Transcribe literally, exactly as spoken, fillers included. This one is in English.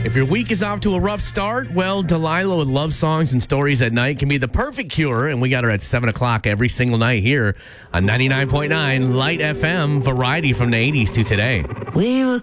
If your week is off to a rough start, well, Delilah with love songs and stories at night can be the perfect cure, and we got her at seven o'clock every single night here on ninety-nine point nine Light F M, variety from the eighties to today. We were